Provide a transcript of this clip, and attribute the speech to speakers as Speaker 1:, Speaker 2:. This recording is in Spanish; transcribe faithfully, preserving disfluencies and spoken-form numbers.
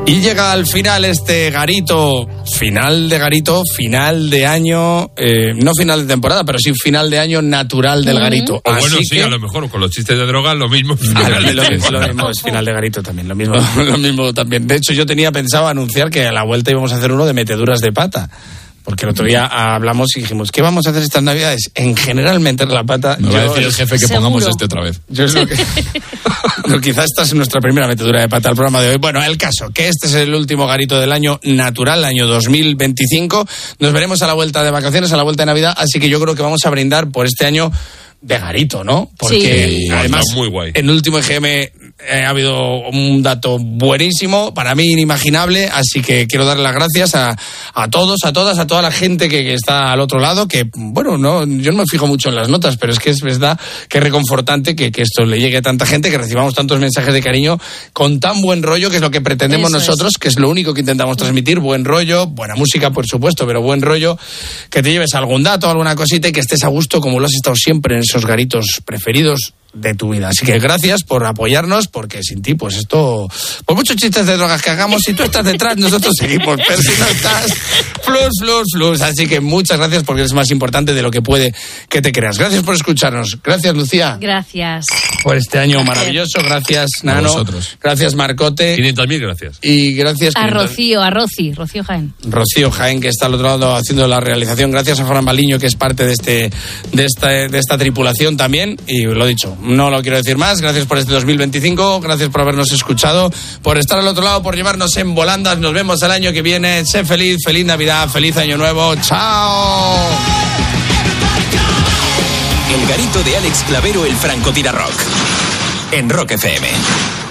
Speaker 1: Y llega al final este garito, final de garito, final de año, eh, no final de temporada, pero sí final de año natural del garito.
Speaker 2: O bueno,
Speaker 1: Así
Speaker 2: sí,
Speaker 1: que,
Speaker 2: a lo mejor con los chistes de droga lo mismo.
Speaker 1: Ah, lo, lo, mismo, lo mismo es final de garito también, lo mismo, lo mismo también. De hecho, yo tenía pensado anunciar que a la vuelta íbamos a hacer uno de meteduras de pata. Porque el otro día hablamos y dijimos, ¿qué vamos a hacer estas navidades? En general meter la pata.
Speaker 3: Me va a decir el jefe que ¿Seguro? Pongamos este otra vez.
Speaker 1: Yo es lo que... no, quizás esta es nuestra primera metedura de pata al programa de hoy. Bueno, el caso, que este es el último garito del año natural, año dos mil veinticinco. Nos veremos a la vuelta de vacaciones, a la vuelta de Navidad, así que yo creo que vamos a brindar por este año de garito, ¿no? Porque
Speaker 2: sí.
Speaker 1: además,
Speaker 2: muy guay.
Speaker 1: En el último E G M eh, ha habido un dato buenísimo, para mí inimaginable, así que quiero darle las gracias a, a todos, a todas, a toda la gente que, que está al otro lado, que, bueno, no, yo no me fijo mucho en las notas, pero es que es verdad que es reconfortante que, que esto le llegue a tanta gente, que recibamos tantos mensajes de cariño con tan buen rollo, que es lo que pretendemos Eso nosotros, es. que es lo único que intentamos transmitir, buen rollo, buena música, por supuesto, pero buen rollo, que te lleves algún dato, alguna cosita y que estés a gusto como lo has estado siempre en esos garitos preferidos de tu vida. Así que gracias por apoyarnos, porque sin ti, pues esto, por muchos chistes de drogas que hagamos, si tú estás detrás, nosotros seguimos, pero si no estás, flus, flus, flus. Así que muchas gracias, porque es más importante de lo que puede que te creas. Gracias por escucharnos. Gracias, Lucía.
Speaker 4: Gracias.
Speaker 1: Por este año maravilloso. Gracias, Nano. Gracias, Marcote.
Speaker 2: quinientas mil gracias.
Speaker 1: Y gracias...
Speaker 4: A Rocío, a Roci, Rocío Jaén.
Speaker 1: Rocío Jaén, que está al otro lado haciendo la realización. Gracias a Fran Baliño, que es parte de este de esta, de esta tripulación también. Y lo dicho, no lo quiero decir más. Gracias por este dos mil veinticinco. Gracias por habernos escuchado, por estar al otro lado, por llevarnos en volandas. Nos vemos el año que viene. Sé feliz, feliz Navidad, feliz Año Nuevo. ¡Chao!
Speaker 5: El garito de Alex Clavero, el francotirador rock. En Rock F M.